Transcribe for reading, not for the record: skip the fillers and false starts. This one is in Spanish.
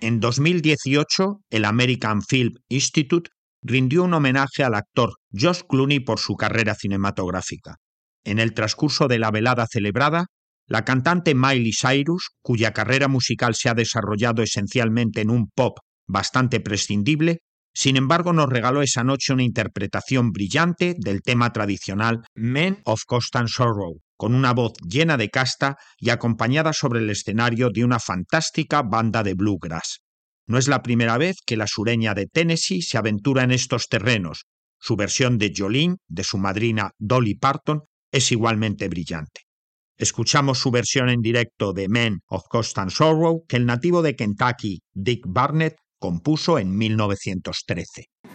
En 2018, el American Film Institute rindió un homenaje al actor George Clooney por su carrera cinematográfica. En el transcurso de la velada celebrada, la cantante Miley Cyrus, cuya carrera musical se ha desarrollado esencialmente en un pop bastante prescindible, sin embargo nos regaló esa noche una interpretación brillante del tema tradicional Men of Constant Sorrow, con una voz llena de casta y acompañada sobre el escenario de una fantástica banda de bluegrass. No es la primera vez que la sureña de Tennessee se aventura en estos terrenos. Su versión de Jolene, de su madrina Dolly Parton, es igualmente brillante. Escuchamos su versión en directo de Men of Constant Sorrow, que el nativo de Kentucky, Dick Barnett, compuso en 1913.